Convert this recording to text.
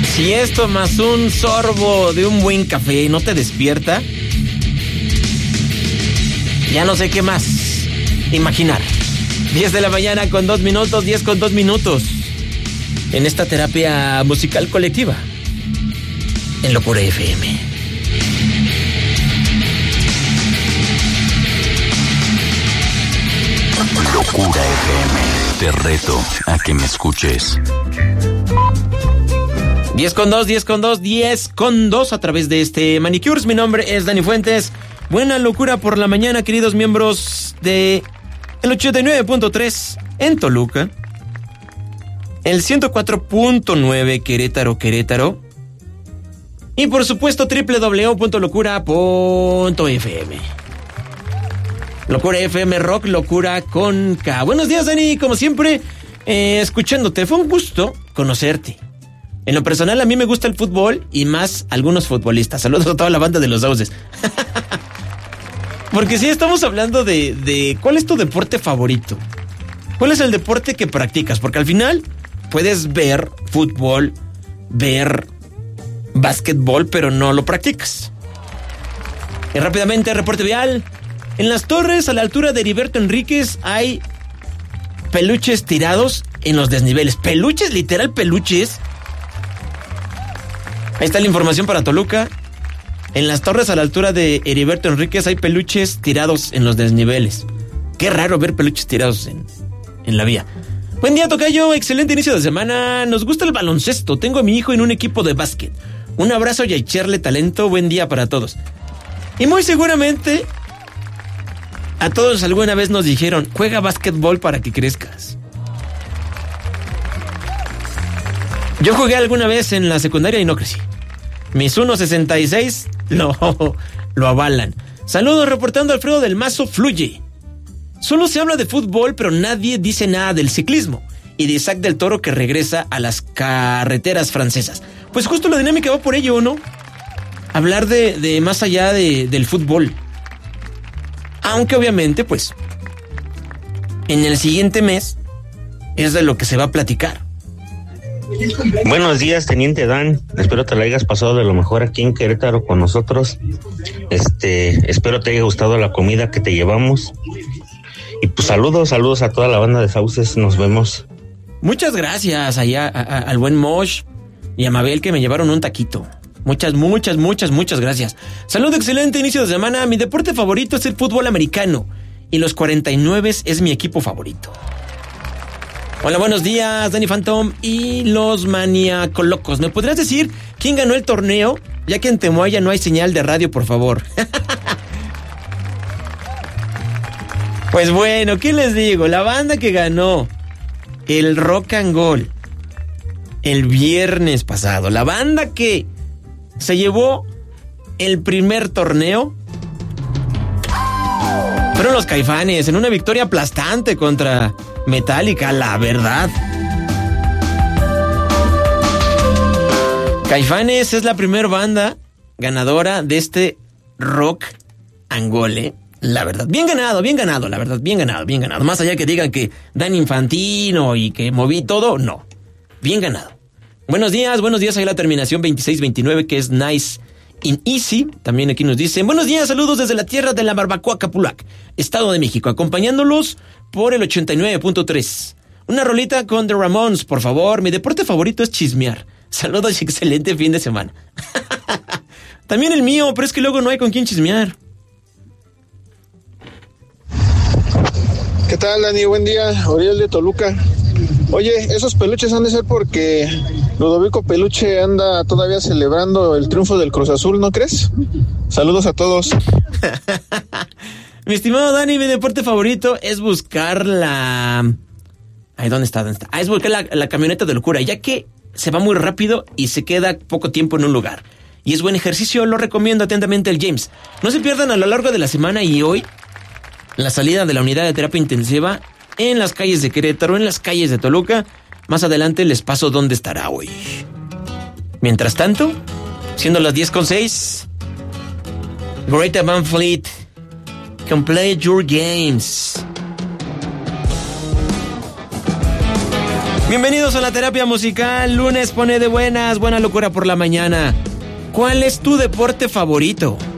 Si esto más un sorbo de un buen café no te despierta, ya no sé qué más imaginar. 10 de la mañana con 2 minutos, 10 con 2 minutos. En esta terapia musical colectiva. En Locura FM. Locura FM. Te reto a que me escuches. 10 con 2, 10 con 2, 10 con 2 a través de este Manicures. Mi nombre es Dani Fuentes. Buena locura por la mañana, queridos miembros de el 89.3 en Toluca. El 104.9 Querétaro. Y por supuesto www.locura.fm. Locura FM Rock, locura con K. Buenos días, Dani, como siempre, escuchándote. Fue un gusto conocerte. En lo personal, a mí me gusta el fútbol y más algunos futbolistas. Saludos a toda la banda de los Sauces. Porque sí, estamos hablando de ¿cuál es tu deporte favorito? ¿Cuál es el deporte que practicas? Porque al final puedes ver fútbol, ver básquetbol, pero no lo practicas. Y rápidamente, reporte vial. En las torres, a la altura de Heriberto Enríquez, hay peluches tirados en los desniveles. ¿Peluches? ¿Literal peluches? Ahí está la información para Toluca. En las torres, a la altura de Heriberto Enríquez, hay peluches tirados en los desniveles. Qué raro ver peluches tirados en la vía. Buen día, tocayo. Excelente inicio de semana. Nos gusta el baloncesto. Tengo a mi hijo en un equipo de básquet. Un abrazo y a echarle talento. Buen día para todos. Y muy seguramente a todos alguna vez nos dijeron, juega básquetbol para que crezcas. Yo jugué alguna vez en la secundaria y no crecí. Mis 1.66 lo avalan. Saludos, reportando Alfredo del Mazo. Fluye. Solo se habla de fútbol, pero nadie dice nada del ciclismo y de Isaac del Toro, que regresa a las carreteras francesas. Pues justo la dinámica va por ello, ¿no? Hablar de más allá del fútbol. Aunque obviamente, pues, en el siguiente mes es de lo que se va a platicar. Buenos días, Teniente Dan. Espero te la hayas pasado de lo mejor aquí en Querétaro con nosotros. Espero te haya gustado la comida que te llevamos. Y pues saludos a toda la banda de Sauces. Nos vemos. Muchas gracias allá al buen Mosh y a Mabel, que me llevaron un taquito. Muchas gracias. Saludo, excelente inicio de semana. Mi deporte favorito es el fútbol americano y los 49 es mi equipo favorito. Hola, buenos días, Danny Phantom y los maniacolocos. ¿Me podrías decir quién ganó el torneo? Ya que en Temoaya no hay señal de radio, por favor. Pues bueno, ¿qué les digo? La banda que ganó el Rock and Gold el viernes pasado, la banda que se llevó el primer torneo, fueron los Caifanes, en una victoria aplastante contra Metallica, la verdad. Caifanes es la primera banda ganadora de este Rock and Gold, la verdad. Bien ganado, la verdad, bien ganado. Más allá que digan que Dan Infantino y que moví todo, no. Bien ganado. Buenos días, ahí la terminación 2629, que es Nice in Easy. También aquí nos dicen, buenos días, saludos desde la tierra de la barbacoa Capulac, Estado de México, acompañándolos por el 89.3. Una rolita con The Ramones, por favor. Mi deporte favorito es chismear. Saludos y excelente fin de semana. También el mío, pero es que luego no hay con quién chismear. ¿Qué tal, Dani? Buen día, Oriel de Toluca. Oye, esos peluches han de ser porque Ludovico Peluche anda todavía celebrando el triunfo del Cruz Azul, ¿no crees? Saludos a todos. Mi estimado Dani, mi deporte favorito es buscar la... Ay, ¿dónde está? Es buscar la camioneta de locura, ya que se va muy rápido y se queda poco tiempo en un lugar. Y es buen ejercicio, lo recomiendo atentamente el James. No se pierdan a lo largo de la semana y hoy la salida de la unidad de terapia intensiva en las calles de Querétaro, en las calles de Toluca. Más adelante les paso dónde estará hoy. Mientras tanto, siendo las 10:06, Greta Van Fleet, can play your games. Bienvenidos a la terapia musical. Lunes pone de buenas, buena locura por la mañana. ¿Cuál es tu deporte favorito?